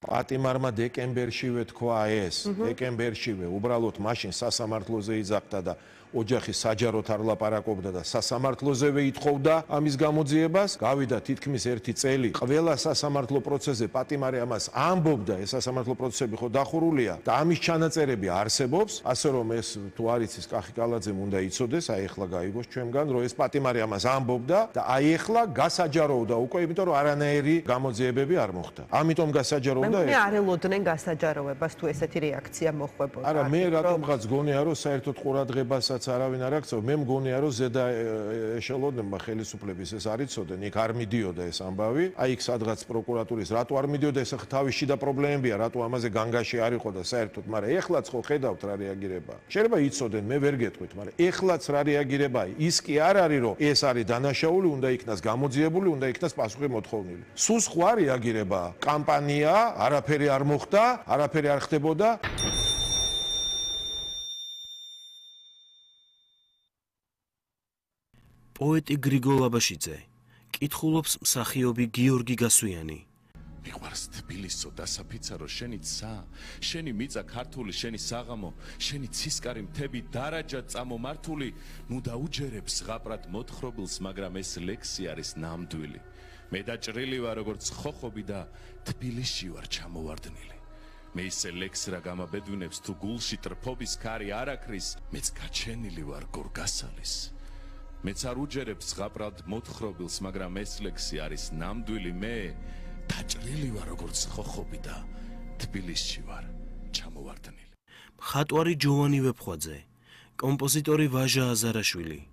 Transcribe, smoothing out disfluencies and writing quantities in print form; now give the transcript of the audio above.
პატიმარმა დეკემბერშივე თქვა ეს, დეკემბერშივე, უბრალოდ მაშინ სასამართლოზე იძახდა და ოჯახი საჯაროდ არ ლაპარაკობდა და სასამართლოზევე ითხოვდა ამის გამოძიებას. გავიდა თითქმის 1 წელი. ყველა სასამართლო პროცესზე პატიმარი ამას ამბობდა, ეს სასამართლო პროცესები ხო დახურულია და ამის ჩანაწერები არსებობს, ასე რომ ეს თუ არ იცის კახი კალაძემ უნდა იცოდეს, აი ახლა გაიგოს ჩვენგან, რომ ეს პატიმარი ამას ამბობდა და აი ახლა გასაჯაროვდა უკვე, იმიტომ რომ არანაირი გამოძიებები არ მოხდა. ამიტომ გასაჯაროვდა მე არ ელოდნენ გასაჯაროვებას თუ ესეთი რეაქცია მოხდებოდა. არა, მე რატომღაც გონია, რომ საერთოდ ყურადღებასაც არავინ არ აქცევ, მე მგონია, რომ ზედა ეშელონებმა ხელისუფლების ეს არ იცოდნენ, იქ არ მიდიოდა ეს ამბავი. აი იქ სადღაც პროკურატურის რატო არ მიდიოდა, ეს თავის შიდა პრობლემებია, რატო ამაზე განგაში არ იყო და საერთოდ, მაგრამ ეხლაც ხო ხედავთ რა რეაგირება. შეიძლება იცოდნენ, მე ვერ გეტყვით, მაგრამ ეხლაც რა რეაგირებაა. ის კი არ არის, რომ ეს არის დანაშაული, უნდა იქნას გამოძიებული, უნდა იქნას პასუხი მოთხოვნილი. სულ სხვა რეაგირებაა. კამპანია, არაფერი არ მოხდა, არაფერი არ ხდებოდა. პოეტი გრიგოლ აბაშიძე კითხულობს მსახიობი გიორგი გასვიანი. მიყვარს თბილისო დასაფიცარო შენი ცა, შენი მიწა ქართული, შენი საღამო, შენი ცისკარი მთები დარაჯად წამომართული, ნუ დაუჯერებს ზღაპრად მოთხრობილს, მაგრამ ეს ლექსი არის ნამდვილი. მე დაჭრილი ვარ როგორც ხოხობი და თბილისში ვარ ჩამოვარდნილი. მე ისე ლექსი რა გამაბედვინებს თუ გულში ტრფობის ქარი არაქრის, მეც გაჩენილი ვარ გორგასალის. მეც არ უჯერებს ზღაპრად მოთხრობილს, მაგრამ ეს ლექსი არის ნამდვილი. მე დაჭრილი ვარ როგორც ხოხობი და თბილისში ვარ ჩამოვარდნილი. მხატვარი ჯოვანი ვეფხვაძე, კომპოზიტორი ვაჟა აზარაშვილი.